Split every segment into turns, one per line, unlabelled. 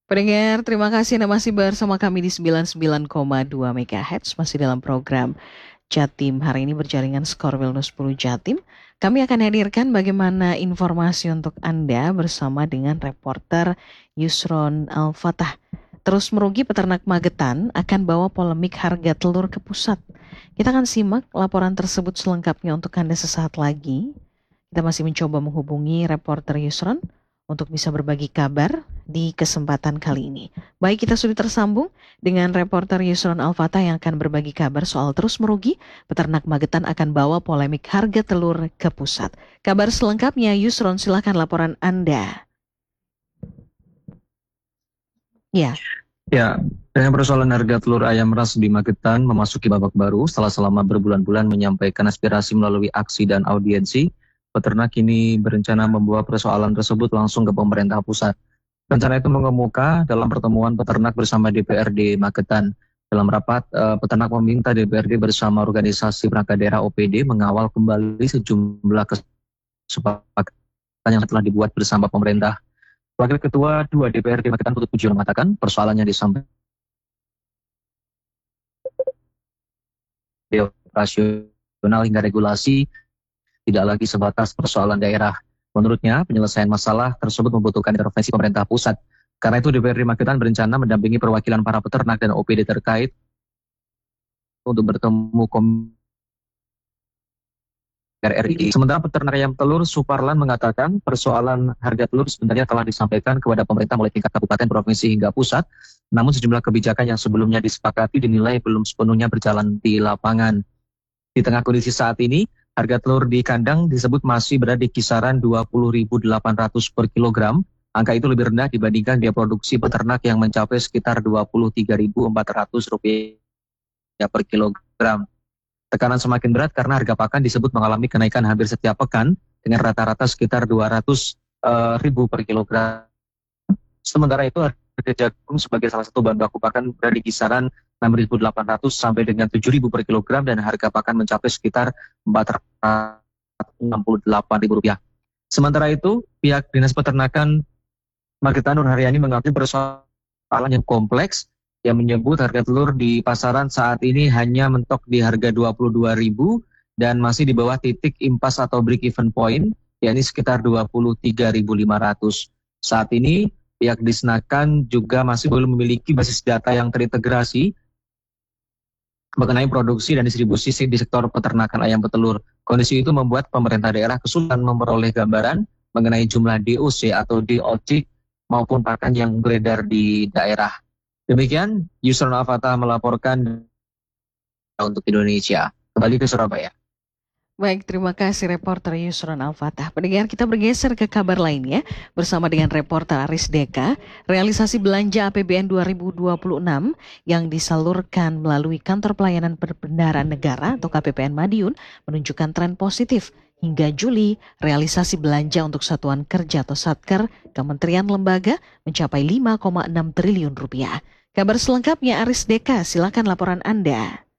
Pendengar, terima kasih Anda masih bersama kami di 99,2 MHz, masih dalam program Jatim. Hari ini berjaringan Skor Wellness 10 Jatim. Kami akan hadirkan bagaimana informasi untuk Anda bersama dengan reporter Yusron Al-Fatah. Terus merugi peternak Magetan akan bawa polemik harga telur ke pusat. Kita akan simak laporan tersebut selengkapnya untuk Anda sesaat lagi. Kita masih mencoba menghubungi reporter Yusron untuk bisa berbagi kabar di kesempatan kali ini. Baik, kita sudah tersambung dengan reporter Yusron Al-Fatah yang akan berbagi kabar soal terus merugi peternak Magetan akan bawa polemik harga telur ke pusat. Kabar selengkapnya, Yusron, silakan laporan Anda. Ya.
Ya, dengan persoalan harga telur ayam ras di Magetan memasuki babak baru setelah selama berbulan-bulan menyampaikan aspirasi melalui aksi dan audiensi, peternak kini berencana membawa persoalan tersebut langsung ke pemerintah pusat. Rencana itu mengemuka dalam pertemuan peternak bersama DPRD Magetan. Dalam rapat, peternak meminta DPRD bersama organisasi perangkat daerah OPD mengawal kembali sejumlah kesepakatan yang telah dibuat bersama pemerintah. Wakil Ketua 2 DPRD Magetan Putut Pujion mengatakan persoalannya disampaikan operasional hingga regulasi tidak lagi sebatas persoalan daerah. Menurutnya, penyelesaian masalah tersebut membutuhkan intervensi pemerintah pusat. Karena itu DPRD Magetan berencana mendampingi perwakilan para peternak dan OPD terkait untuk bertemu RRI. Sementara peternak ayam telur Suparlan mengatakan persoalan harga telur sebenarnya telah disampaikan kepada pemerintah mulai tingkat kabupaten, provinsi hingga pusat. Namun sejumlah kebijakan yang sebelumnya disepakati dinilai belum sepenuhnya berjalan di lapangan. Di tengah kondisi saat ini, harga telur di kandang disebut masih berada di kisaran 20.800 per kilogram. Angka itu lebih rendah dibandingkan biaya produksi peternak yang mencapai sekitar 23.400 rupiah per kilogram. Tekanan semakin berat karena harga pakan disebut mengalami kenaikan hampir setiap pekan dengan rata-rata sekitar 200.000 per kilogram. Sementara itu harga jagung sebagai salah satu bahan baku pakan berada di kisaran 6.800 sampai dengan 7.000 per kilogram dan harga pakan mencapai sekitar 468.000 rupiah. Sementara itu, pihak Dinas Peternakan Magetan Nur Haryani mengakui persoalan yang kompleks yang menyebut harga telur di pasaran saat ini hanya mentok di harga 22.000 dan masih di bawah titik impas atau break even point, yakni sekitar 23.500. Saat ini pihak Disnakan juga masih belum memiliki basis data yang terintegrasi mengenai produksi dan distribusi di sektor peternakan ayam petelur. Kondisi itu membuat pemerintah daerah kesulitan memperoleh gambaran mengenai jumlah DOC atau DOC maupun pakan yang beredar di daerah. Demikian, Yusron Al-Fatah melaporkan untuk Indonesia. Kembali ke Surabaya.
Baik, terima kasih reporter Yusron Al-Fatah. Pendengar, kita bergeser ke kabar lainnya bersama dengan reporter Aris Deka. Realisasi belanja APBN 2026 yang disalurkan melalui Kantor Pelayanan Perbendaharaan Negara atau KPPN Madiun menunjukkan tren positif. Hingga Juli, realisasi belanja untuk satuan kerja atau Satker Kementerian Lembaga mencapai 5,6 triliun rupiah. Kabar selengkapnya Aris Deka, silakan laporan Anda.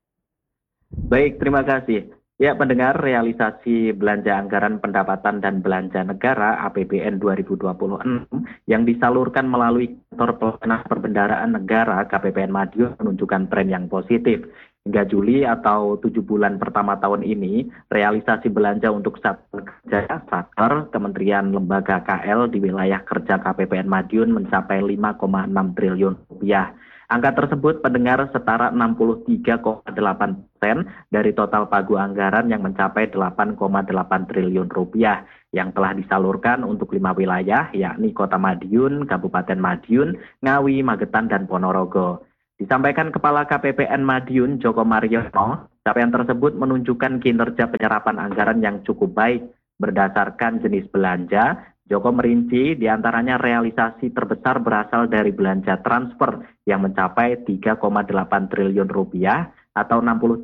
Baik, terima kasih. Ya, pendengar, realisasi belanja anggaran pendapatan dan belanja negara APBN 2026 yang disalurkan melalui Kantor Pelayanan Perbendaharaan Negara KPPN Madiun menunjukkan tren yang positif. Hingga Juli atau 7 bulan pertama tahun ini, realisasi belanja untuk Satuan Kerja Satker Kementerian Lembaga KL di wilayah kerja KPPN Madiun mencapai 5,6 triliun rupiah. Angka tersebut pendengar setara 63,8% dari total pagu anggaran yang mencapai 8,8 triliun rupiah yang telah disalurkan untuk 5 wilayah, yakni Kota Madiun, Kabupaten Madiun, Ngawi, Magetan, dan Ponorogo. Disampaikan Kepala KPPN Madiun, Joko Mariono, capaian tersebut menunjukkan kinerja penyerapan anggaran yang cukup baik berdasarkan jenis belanja. Joko merinci diantaranya realisasi terbesar berasal dari belanja transfer yang mencapai 3,8 triliun rupiah atau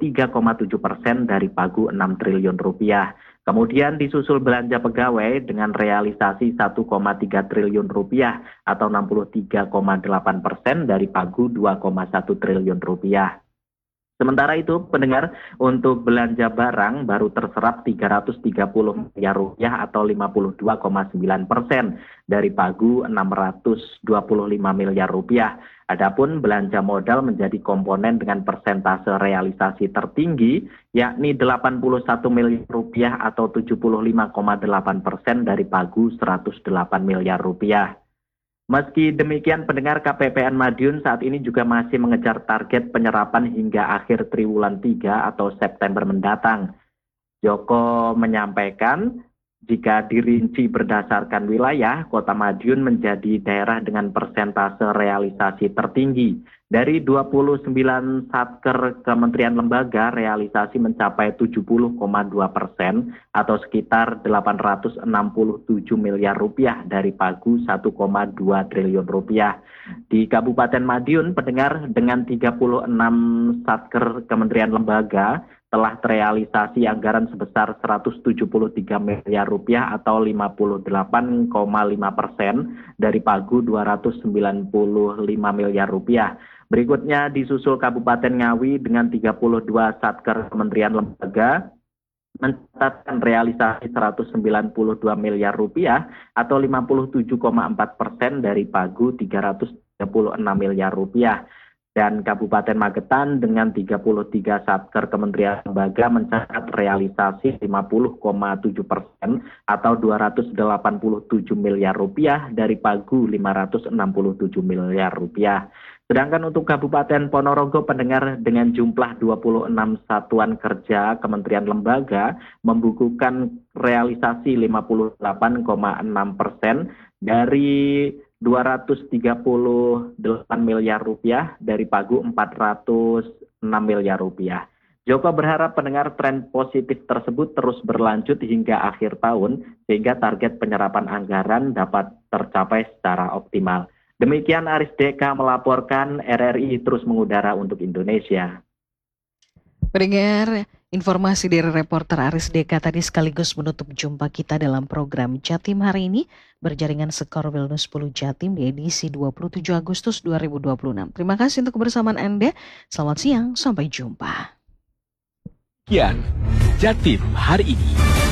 63,7% dari pagu 6 triliun rupiah. Kemudian disusul belanja pegawai dengan realisasi 1,3 triliun rupiah atau 63,8% dari pagu 2,1 triliun rupiah. Sementara itu, pendengar, untuk belanja barang baru terserap 330 miliar rupiah atau 52,9% dari pagu 625 miliar rupiah. Adapun belanja modal menjadi komponen dengan persentase realisasi tertinggi, yakni 81 miliar rupiah atau 75,8% dari pagu 108 miliar rupiah. Meski demikian, pendengar, KPPN Madiun saat ini juga masih mengejar target penyerapan hingga akhir triwulan 3 atau September mendatang. Joko menyampaikan, jika dirinci berdasarkan wilayah, Kota Madiun menjadi daerah dengan persentase realisasi tertinggi. Dari 29 satker kementerian lembaga, realisasi mencapai 70,2% atau sekitar 867 miliar rupiah dari pagu 1,2 triliun rupiah. Di Kabupaten Madiun, pendengar, dengan 36 satker kementerian lembaga, telah terrealisasi anggaran sebesar 173 miliar rupiah atau 58,5% dari pagu 295 miliar rupiah. Berikutnya disusul Kabupaten Ngawi dengan 32 satker kementerian lembaga mencatatkan realisasi 192 miliar rupiah atau 57,4% dari pagu 336 miliar rupiah. Dan Kabupaten Magetan dengan 33 satker kementerian lembaga mencatat realisasi 50,7% atau 287 miliar rupiah dari pagu 567 miliar rupiah. Sedangkan untuk Kabupaten Ponorogo, pendengar, dengan jumlah 26 satuan kerja kementerian lembaga membukukan realisasi 58,6% dari 238 miliar rupiah dari pagu 406 miliar rupiah. Joko berharap pendengar tren positif tersebut terus berlanjut hingga akhir tahun sehingga target penyerapan anggaran dapat tercapai secara optimal. Demikian Aris Deka melaporkan, RRI terus mengudara untuk Indonesia.
Pendengar, informasi dari reporter Aris Deka tadi sekaligus menutup jumpa kita dalam program Jatim hari ini berjaringan Skor Wellness 10 Jatim di edisi 27 Agustus 2026. Terima kasih untuk kebersamaan Anda. Selamat siang, sampai jumpa.
Sekian Jatim hari ini.